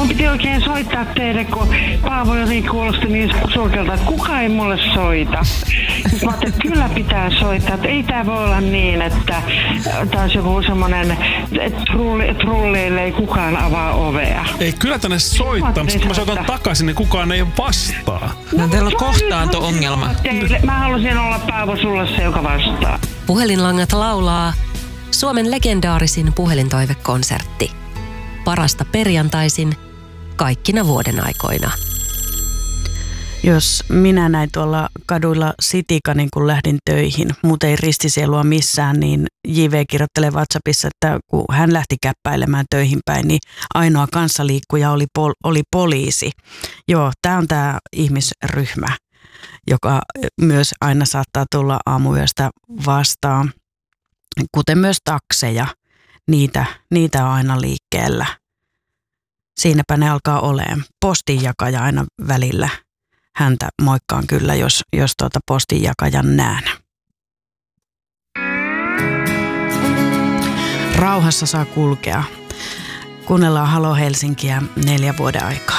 mun piti oikein soittaa teille, kun Paavo jotenkin kuulosti niin surkealta, että kukaan ei mulle soita. Sitten mä ajattelin, että kyllä pitää soittaa, että ei tää voi olla niin, että taas joku semmonen trulleille ei kukaan avaa ovea. Ei, kyllä tänne soittaa, mutta kun mä soitan takaisin, niin kukaan ei vastaa. No teillä on kohtaanto-ongelma. Mä halusin olla Paavo sulle se, joka vastaa. Puhelinlangat laulaa Suomen legendaarisin puhelintoivekonsertti. Parasta perjantaisin kaikkina vuoden aikoina. Jos minä näin tuolla kaduilla sitikanin, kun lähdin töihin, muuten ei ristisielua missään, niin JV kirjoittelee WhatsAppissa, että kun hän lähti käppäilemään töihin päin, niin ainoa kanssaliikkuja oli poliisi. Joo, tämä on tämä ihmisryhmä, joka myös aina saattaa tulla aamuyöstä vastaan, kuten myös takseja. Niitä on aina liikkeellä. Siinäpä ne alkaa olemaan. Postinjakaja aina välillä. Häntä moikkaan kyllä, jos postinjakajan näen. Rauhassa saa kulkea. Kuunnellaan Halo Helsinkiä 4 vuoden aikaa.